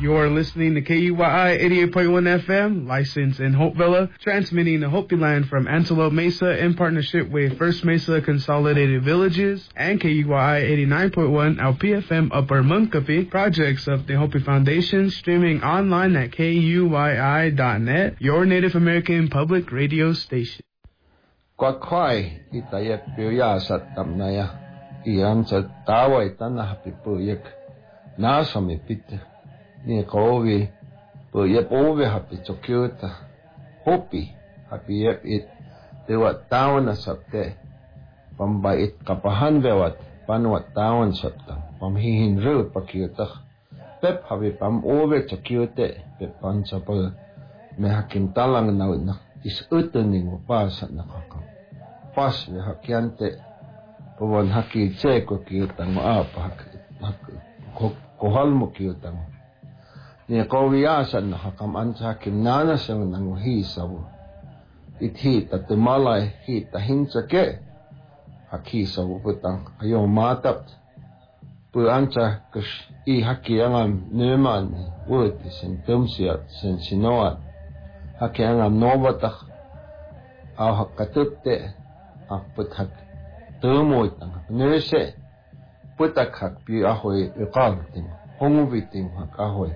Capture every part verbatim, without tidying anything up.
You're listening to K U Y I eighty-eight point one F M, licensed in Hopevilla, transmitting the Hopi Line from Antelope Mesa in partnership with First Mesa Consolidated Villages and K U Y I eighty-nine point one L P F M Upper Munkapi, projects of the Hopi Foundation, streaming online at K U Y I dot net, your Native American public radio station. Kwakwai itayak piyasat tamnaya, iyan sa taway tanah pipuyak, nasa mipit. Ni kowi po yep owe happy chokyuta hopi happy yep it dewat taon na sapte pambait kapahan bewat panwat taon sapta pamhihinru pakyuta pep happy pam owe chokyute pep pansa pa me hakim talang na na is utuning pasa na kakam pas me hakyante pawon haki che ko kyuta mo apa hak kohal mo kyuta mo ni kawiyasan na hakam ansa kimnana sang nang hisaw ithi tatmalay hita hinsake hakisaw putang ayo matap pu ansa kus I hakiyangam neman word sen tumsiat sen sinoat hakiyangam nobatak aw hakatutte akput hak tumoy tang nese putak hak pi ahoy iqaltin hongubitim hak ahoy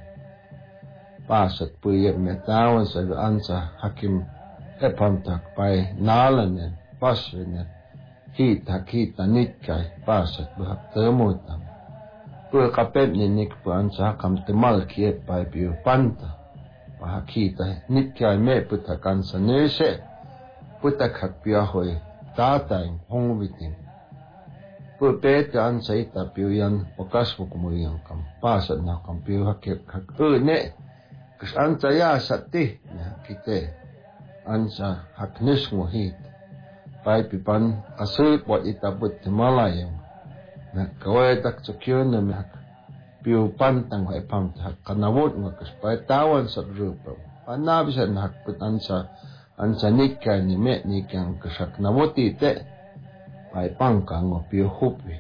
pasat puyek metawan sa ansa hakim epamtak by nalanen paswenen hit hakita nitkay pasat buhak temutam pu kapep ninik pu ansa hakam temal kiet by piu panta pahakita nitkay me putak ansa nese putak hak piahoy tatay hongubitim pu pete ansa ita piu yan okasmo kumuyang kam pasat na kam piu hakip hak ne Kus ansa ya sati na kite ansa haknis mo hit pai pipan asul wat itabut malayang na kawai tak chokyo na mak piu pantang hai pam hak kanawot mo kus pai tawan sa grupo panabisa na hakput ansa ansa nikka ni me nikang kusak nawoti te pai pangkang mo piu hupi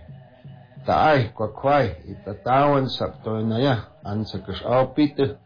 taay kwakwai itatawan sa to na ya ansa kus aupite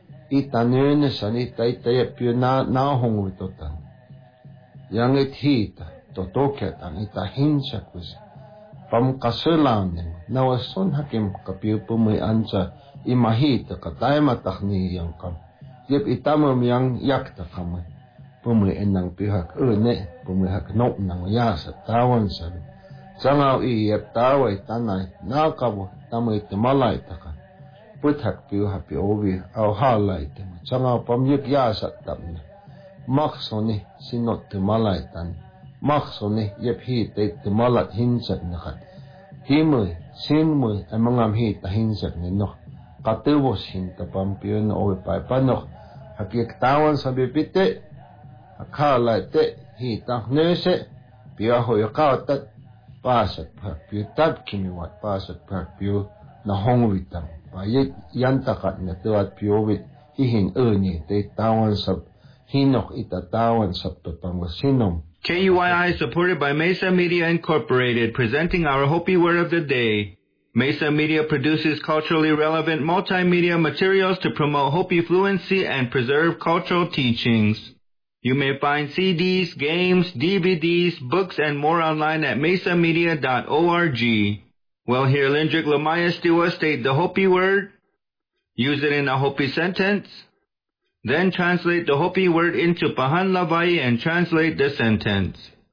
itanene sanita itaya pio na nahong witotan yang ithita totoket ang itahinsa kus pam kasulanen nawason hakim kapio pumay ansa imahita katay matakni yang kam yep itamam yang yakta kamay pumay enang pihak ene pumay hak nok nang yasa tawan sabi sangaw iyep taway tanay nakabo tamay timalay takan puthak piu happy ovi au halai te changa pamyek ya sat tamna maksoni sinot te malai tan maksoni yep hi te te malat hinsat nakhat himui sinmui amangam hi ta hinsat ni no katewos hin ta pampiu no ovi pai pano hakik tawan sabi pite akhala te hi ta nese piu hoy qautat pasat phak piu tab kimiwat pasat phak piu na hongwitam Bayek yantakat na tuat piowit hihin erni te tawan sab hinok itatawan sab totangwasinom. K U I I supported by Mesa Media Incorporated, presenting our Hopi Word of the Day. Mesa Media produces culturally relevant multimedia materials to promote Hopi fluency and preserve cultural teachings. You may find C Ds, games, D V Ds, books, and more online at mesa media dot org. Well, here Lindrick Lamaya Stiwa state the Hopi word, use it in a Hopi sentence, then translate the Hopi word into Pahan Lavai and translate the sentence.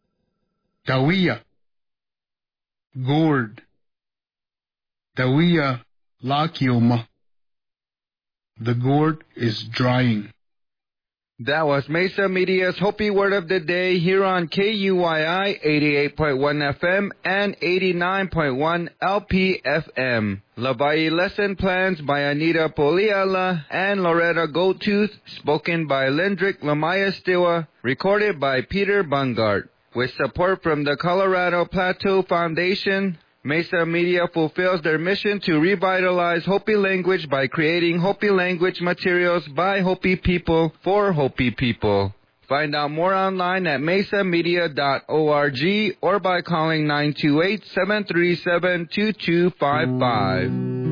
Dawiya, gourd. Dawiya lakioma. The gourd is drying. That was Mesa Media's Hopi Word of the Day here on K U Y I eighty-eight point one F M and eighty-nine point one L P F M. Lavai lesson plans by Anita Poliala and Loretta Goldtooth, spoken by Lindrick Lamaya Stiwa, recorded by Peter Bungart. With support from the Colorado Plateau Foundation, Mesa Media fulfills their mission to revitalize Hopi language by creating Hopi language materials by Hopi people for Hopi people. Find out more online at mesa media dot org or by calling nine two eight, seven three seven, two two five five.